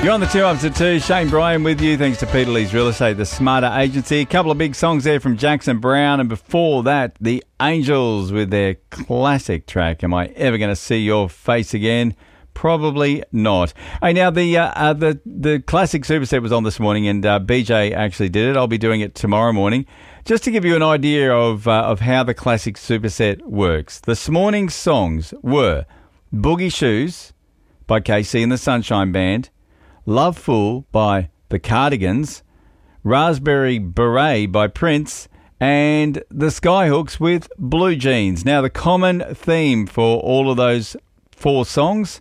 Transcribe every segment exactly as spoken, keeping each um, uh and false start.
You're on the two up to two. Shane Bryan with you. Thanks to Peter Lee's Real Estate, the Smarter Agency. A couple of big songs there from Jackson Browne. And before that, the Angels with their classic track, Am I Ever Going to See Your Face Again? Probably not. Hey, now, the uh, uh, the the classic superset was on this morning, and uh, B J actually did it. I'll be doing it tomorrow morning. Just to give you an idea of, uh, of how the classic superset works. This morning's songs were Boogie Shoes by K C and the Sunshine Band, Love Fool by the Cardigans, Raspberry Beret by Prince, and the Skyhooks with Blue Jeans. Now, the common theme for all of those four songs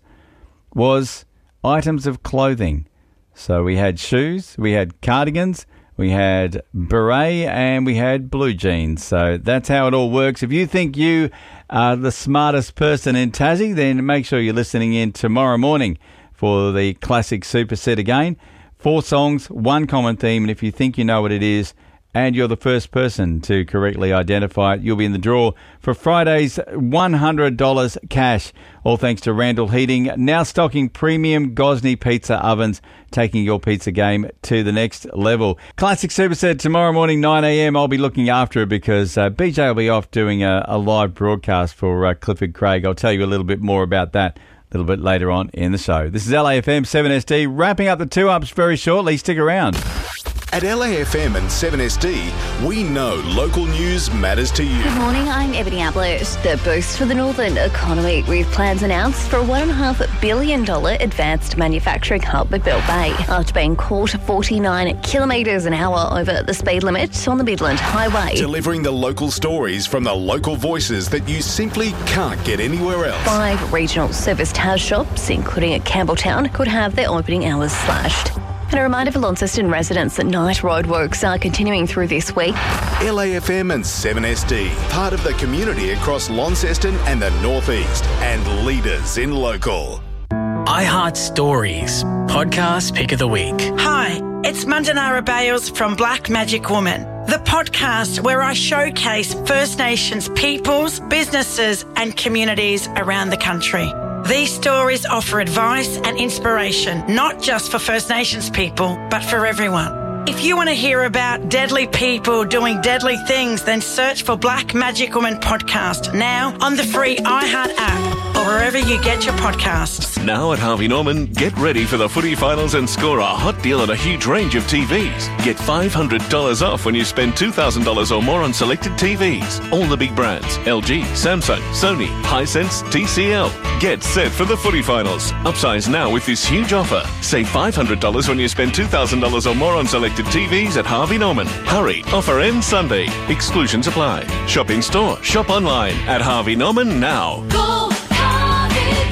was items of clothing. So we had shoes, we had cardigans, we had beret, and we had blue jeans. So that's how it all works. If you think you are the smartest person in Tassie, then make sure you're listening in tomorrow morning for the classic superset again. Four songs, one common theme, and if you think you know what it is and you're the first person to correctly identify it, you'll be in the draw for Friday's one hundred dollars cash, all thanks to Randall Heating, now stocking premium Gosney pizza ovens, taking your pizza game to the next level. Classic Superset tomorrow morning, nine a.m. I'll be looking after it because uh, B J will be off doing a, a live broadcast for uh, Clifford Craig. I'll tell you a little bit more about that a little bit later on in the show. This is L A F M seven S D, wrapping up the two-ups very shortly. Stick around. At L A F M and seven S D, we know local news matters to you. Good morning, I'm Ebony Ablett. The boost for the northern economy with plans announced for a one point five billion dollars advanced manufacturing hub at Bell Bay after being caught forty-nine kilometres an hour over the speed limit on the Midland Highway. Delivering the local stories from the local voices that you simply can't get anywhere else. Five regional service towel shops, including at Campbelltown, could have their opening hours slashed. And a reminder for Launceston residents that night roadworks are continuing through this week. L A F M and seven S D, part of the community across Launceston and the North East, and leaders in local. iHeart Stories, podcast pick of the week. Hi, it's Mandanara Bales from Black Magic Woman, the podcast where I showcase First Nations peoples, businesses and communities around the country. These stories offer advice and inspiration, not just for First Nations people, but for everyone. If you want to hear about deadly people doing deadly things, then search for Black Magic Woman Podcast now on the free iHeart app or wherever you get your podcasts. Now at Harvey Norman, get ready for the footy finals and score a hot deal on a huge range of T Vs. Get five hundred dollars off when you spend two thousand dollars or more on selected T Vs. All the big brands, L G, Samsung, Sony, Hisense, T C L. Get set for the footy finals. Upsize now with this huge offer. Save five hundred dollars when you spend two thousand dollars or more on selected T Vs at Harvey Norman. Hurry, offer ends Sunday. Exclusions apply. Shop in store, shop online at Harvey Norman now. Go, Harvey,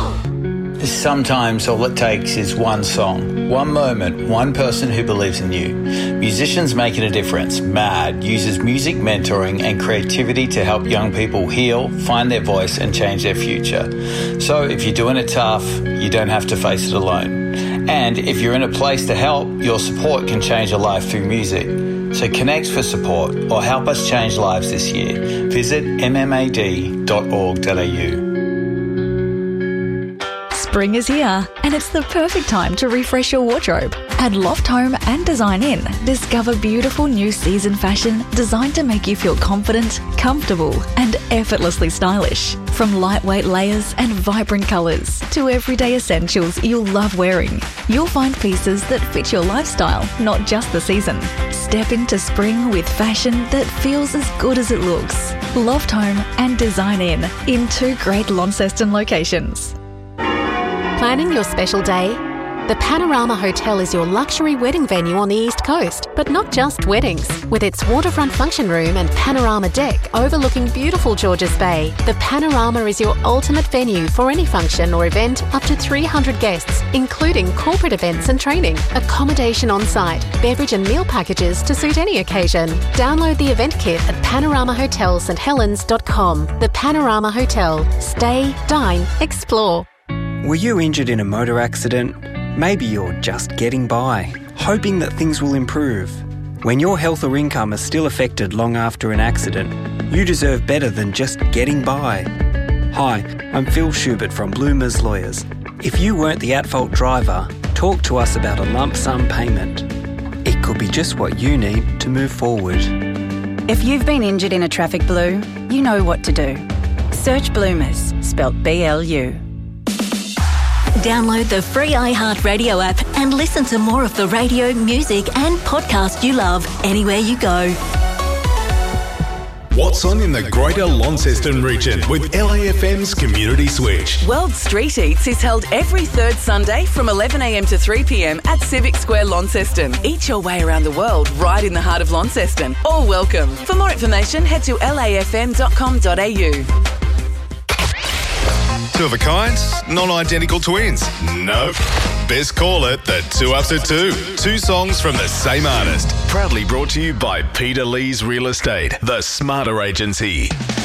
go! Sometimes all it takes is one song, one moment, one person who believes in you. Musicians Making a Difference, MAD, uses music mentoring and creativity to help young people heal, find their voice and change their future. So if you're doing it tough, you don't have to face it alone. And if you're in a place to help, your support can change a life through music. So connect for support or help us change lives this year. Visit m m a d dot org dot a u. Spring is here, and it's the perfect time to refresh your wardrobe. At Loft Home and Design Inn, discover beautiful new season fashion designed to make you feel confident, comfortable, and effortlessly stylish. From lightweight layers and vibrant colours to everyday essentials you'll love wearing, you'll find pieces that fit your lifestyle, not just the season. Step into spring with fashion that feels as good as it looks. Loft Home and Design Inn in two great Launceston locations. Planning your special day? The Panorama Hotel is your luxury wedding venue on the East Coast, but not just weddings. With its waterfront function room and panorama deck overlooking beautiful Georges Bay, the Panorama is your ultimate venue for any function or event up to three hundred guests, including corporate events and training, accommodation on site, beverage and meal packages to suit any occasion. Download the event kit at panorama hotel st helens dot com. The Panorama Hotel. Stay, dine, explore. Were you injured in a motor accident? Maybe you're just getting by, hoping that things will improve. When your health or income is still affected long after an accident, you deserve better than just getting by. Hi, I'm Phil Schubert from Bloomers Lawyers. If you weren't the at-fault driver, talk to us about a lump sum payment. It could be just what you need to move forward. If you've been injured in a traffic blue, you know what to do. Search Bloomers, spelt B L U. Download the free iHeartRadio app and listen to more of the radio, music and podcast you love anywhere you go. What's on in the Greater Launceston region with L A F M's Community Switch? World Street Eats is held every third Sunday from eleven a m to three p m at Civic Square, Launceston. Eat your way around the world right in the heart of Launceston. All welcome. For more information, head to l a f m dot com dot a u. Two of a kind, non-identical twins. Nope. Best call it the two after two. Two songs from the same artist. Proudly brought to you by Peter Lee's Real Estate, the Smarter Agency.